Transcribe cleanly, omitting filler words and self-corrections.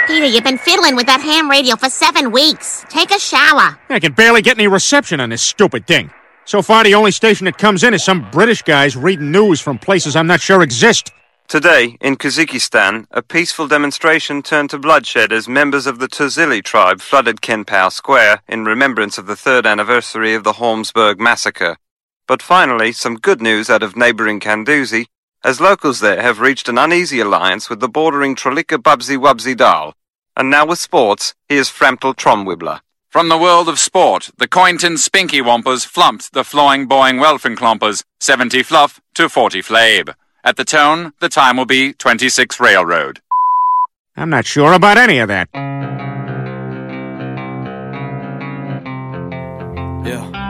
Peter, you've been fiddling with that ham radio for 7 weeks. Take a shower. I can barely get any reception on this stupid thing. So far, the only station that comes in is some British guys reading news from places I'm not sure exist. Today, in Kazakhstan, a peaceful demonstration turned to bloodshed as members of the Tuzili tribe flooded Kenpao Square in remembrance of the 3rd anniversary of the Holmesburg massacre. But finally, some good news out of neighbouring Kanduzi, as locals there have reached an uneasy alliance with the bordering Trolika Bubsy Wubsy Dal. And now with sports, here's Framtel Tromwibbler. From the world of sport, the Cointon Spinky Wampers flumped the Floing Boing Welfinklompers 70 fluff to 40 flabe. At the tone, the time will be 26 Railroad. I'm not sure about any of that. Yeah.